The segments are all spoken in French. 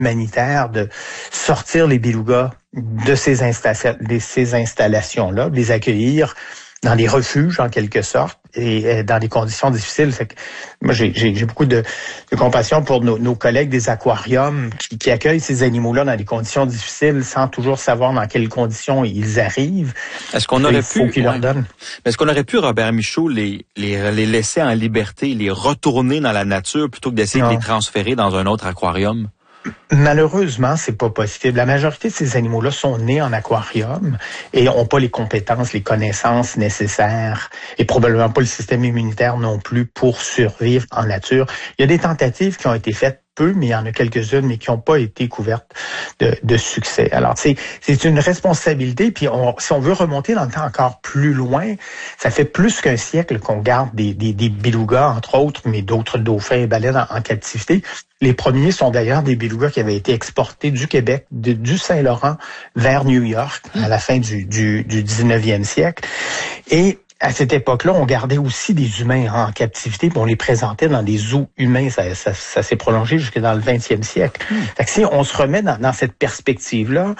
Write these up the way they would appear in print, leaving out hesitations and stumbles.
humanitaire de sortir les belugas de ces installations-là, de les accueillir dans des refuges, en quelque sorte, et dans des conditions difficiles. Fait que moi, j'ai beaucoup de compassion pour nos collègues des aquariums qui accueillent ces animaux-là dans des conditions difficiles sans toujours savoir dans quelles conditions ils arrivent. Est-ce qu'on aurait pu, leur donnent. Est-ce qu'on aurait pu, Robert Michaud, les laisser en liberté, les retourner dans la nature plutôt que d'essayer de les transférer dans un autre aquarium? Malheureusement, c'est pas possible. La majorité de ces animaux-là sont nés en aquarium et n'ont pas les compétences, les connaissances nécessaires et probablement pas le système immunitaire non plus pour survivre en nature. Il y a des tentatives qui ont été faites peu, mais il y en a quelques-unes, mais qui n'ont pas été couvertes de succès. Alors, c'est une responsabilité, puis si on veut remonter dans le temps encore plus loin, ça fait plus qu'un siècle qu'on garde des belugas, entre autres, mais d'autres dauphins et baleines en captivité. Les premiers sont d'ailleurs des belugas qui avaient été exportés du Québec, du Saint-Laurent vers New York à la fin du 19e siècle. Et à cette époque-là, on gardait aussi des humains en captivité, puis on les présentait dans des zoos humains. Ça s'est prolongé jusque dans le 20e siècle. Fait que si on se remet dans cette perspective-là,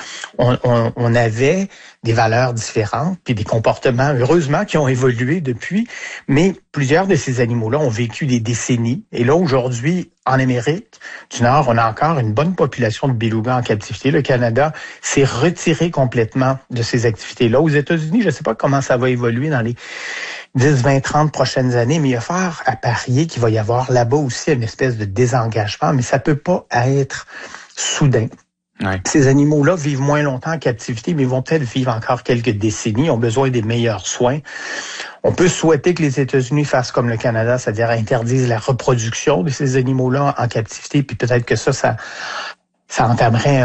on avait des valeurs différentes, puis des comportements, heureusement, qui ont évolué depuis, mais plusieurs de ces animaux-là ont vécu des décennies. Et là, aujourd'hui, en Amérique du Nord, on a encore une bonne population de belugas en captivité. Le Canada s'est retiré complètement de ces activités-là. Aux États-Unis, je ne sais pas comment ça va évoluer dans les 10, 20, 30 prochaines années, mais il y a fort à parier qu'il va y avoir là-bas aussi une espèce de désengagement, mais ça peut pas être soudain. Ouais. Ces animaux-là vivent moins longtemps en captivité, mais vont peut-être vivre encore quelques décennies, ont besoin des meilleurs soins. On peut souhaiter que les États-Unis fassent comme le Canada, c'est-à-dire interdisent la reproduction de ces animaux-là en captivité, puis peut-être que ça entamerait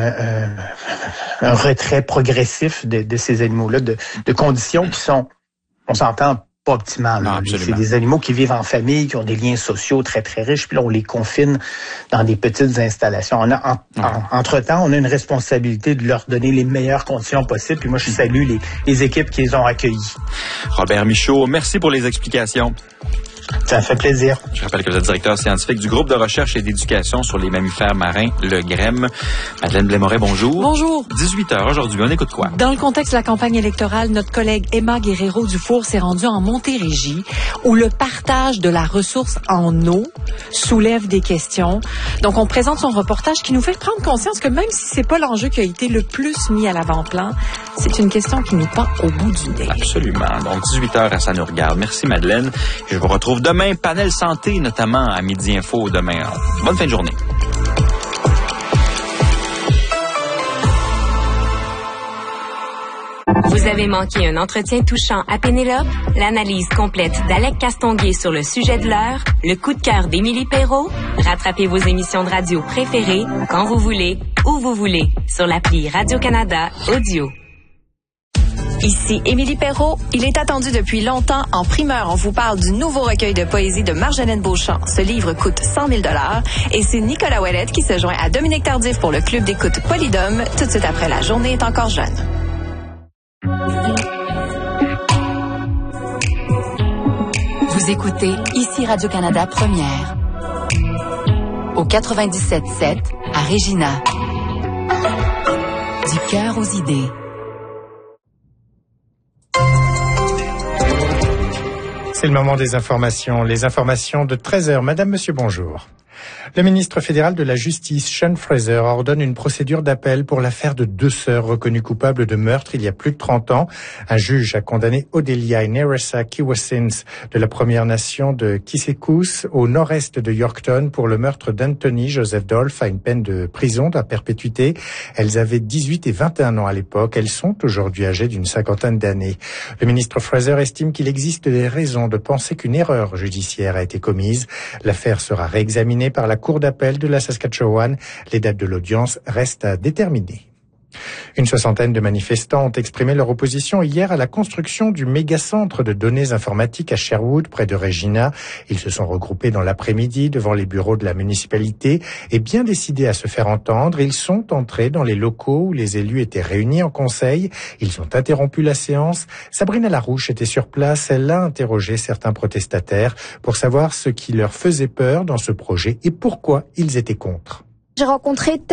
un retrait progressif de ces animaux-là, de conditions qui sont, on s'entend, pas optimales. C'est des animaux qui vivent en famille, qui ont des liens sociaux très, très riches, puis là, on les confine dans des petites installations. Entre-temps, on a une responsabilité de leur donner les meilleures conditions possibles, puis moi, je salue les équipes qui les ont accueillis. Robert Michaud, merci pour les explications. Ça fait plaisir. Je rappelle que vous êtes directeur scientifique du groupe de recherche et d'éducation sur les mammifères marins, le GREM. Madeleine Blais-Moret, bonjour. Bonjour. 18h aujourd'hui, on écoute quoi? Dans le contexte de la campagne électorale, notre collègue Emma Guerrero-Dufour s'est rendue en Montérégie, où le partage de la ressource en eau soulève des questions. Donc, on présente son reportage qui nous fait prendre conscience que même si c'est pas l'enjeu qui a été le plus mis à l'avant-plan, c'est une question qui nous pend au bout du nez. Absolument. Donc, 18h, ça nous regarde. Merci, Madeleine. Je vous retrouve demain, panel santé, notamment à Midi Info demain. Bonne fin de journée. Vous avez manqué un entretien touchant à Pénélope? L'analyse complète d'Alec Castonguay sur le sujet de l'heure? Le coup de cœur d'Émilie Perrault? Rattrapez vos émissions de radio préférées quand vous voulez, où vous voulez, sur l'appli Radio-Canada Audio. Ici Émilie Perrault. Il est attendu depuis longtemps. En primeur, on vous parle du nouveau recueil de poésie de Marjolaine Beauchamp. Ce livre coûte 100 000 $. Et c'est Nicolas Ouellette qui se joint à Dominique Tardif pour le club d'écoute Polydome, tout de suite après La journée est encore jeune. Vous écoutez ici Radio-Canada Première. Au 97.7 à Regina. Du cœur aux idées. C'est le moment des informations. Les informations de 13h. Madame, monsieur, bonjour. Le ministre fédéral de la Justice, Sean Fraser, ordonne une procédure d'appel pour l'affaire de 2 sœurs reconnues coupables de meurtre il y a plus de 30 ans. Un juge a condamné Odelia et Nerissa Kiwasins de la Première Nation de Kisekous au nord-est de Yorkton pour le meurtre d'Anthony Joseph Dolph à une peine de prison à perpétuité. Elles avaient 18 et 21 ans à l'époque. Elles sont aujourd'hui âgées d'une 50aine d'années. Le ministre Fraser estime qu'il existe des raisons de penser qu'une erreur judiciaire a été commise. L'affaire sera réexaminée par la Cour d'appel de la Saskatchewan. Les dates de l'audience restent à déterminer. Une 60aine de manifestants ont exprimé leur opposition hier à la construction du méga-centre de données informatiques à Sherwood, près de Regina. Ils se sont regroupés dans l'après-midi devant les bureaux de la municipalité et bien décidés à se faire entendre, ils sont entrés dans les locaux où les élus étaient réunis en conseil. Ils ont interrompu la séance. Sabrina Larouche était sur place. Elle a interrogé certains protestataires pour savoir ce qui leur faisait peur dans ce projet et pourquoi ils étaient contre. J'ai rencontré